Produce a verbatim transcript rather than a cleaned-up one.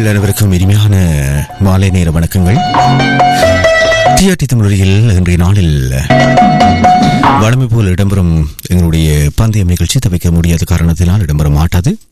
உங்கள் அனைவருக்கும் இனிமையான மாலை நேர வணக்கங்கள். டிஆர்டி தமிழொலியில் இன்றைய நாளில் வழமை போல் இடம்பெறும் எங்களுடைய பந்தயம் நிகழ்ச்சி தவிர்க்க முடியாத காரணத்தினால் இடம்பெற மாட்டாது.